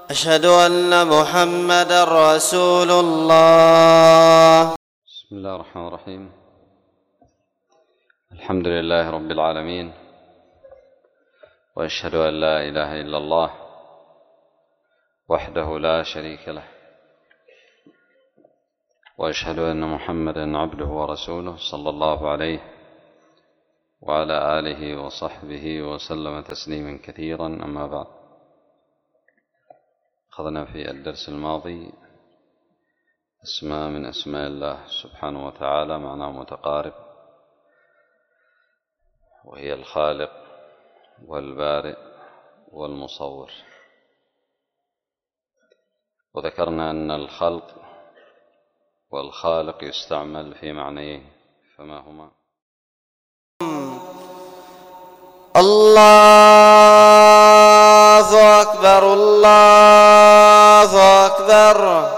أشهد أن محمدًا رسول الله. بسم الله الرحمن الرحيم. الحمد لله رب العالمين، وأشهد أن لا إله إلا الله وحده لا شريك له، وأشهد أن محمدًا عبده ورسوله صلى الله عليه وعلى آله وصحبه وسلم تسليما كثيرا. أما بعد، أخذنا في الدرس الماضي اسماء من أسماء الله سبحانه وتعالى معناه متقارب، وهي الخالق والبارئ والمصور. وذكرنا أن الخلق والخالق يستعمل في معنيين، فما هما؟ الله أكبر، الله أكبر.